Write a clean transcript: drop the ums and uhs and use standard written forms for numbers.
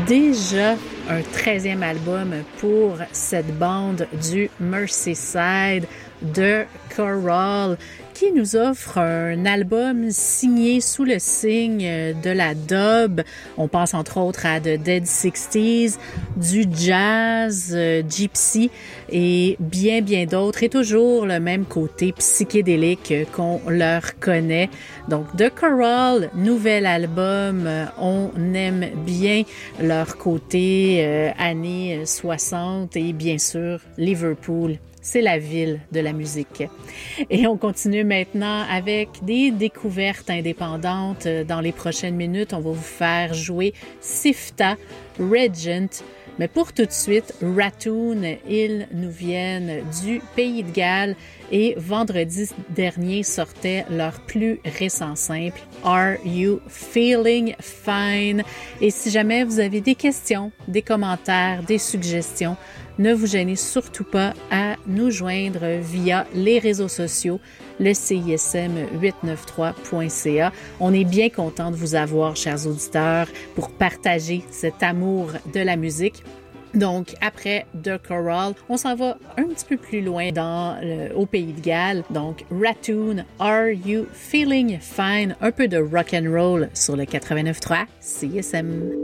déjà un 13e album pour cette bande du Merseyside de Coral, qui nous offre un album signé sous le signe de la dub. On pense entre autres à The Dead 60s, du jazz, gypsy et bien d'autres, et toujours le même côté psychédélique qu'on leur connaît. Donc The Coral, nouvel album, on aime bien leur côté années 60 et bien sûr Liverpool. C'est la ville de la musique. Et on continue maintenant avec des découvertes indépendantes. Dans les prochaines minutes, on va vous faire jouer Sifta, Regent. Mais pour tout de suite, Ratoon, ils nous viennent du Pays de Galles et vendredi dernier sortait leur plus récent simple, Are You Feeling Fine? Et si jamais vous avez des questions, des commentaires, des suggestions, ne vous gênez surtout pas à nous joindre via les réseaux sociaux, le CISM893.ca. On est bien content de vous avoir, chers auditeurs, pour partager cet amour de la musique. Donc, après The Coral, on s'en va un petit peu plus loin au Pays de Galles. Donc, Ratoon, Are You Feeling Fine? Un peu de rock and roll sur le 89.3 CISM.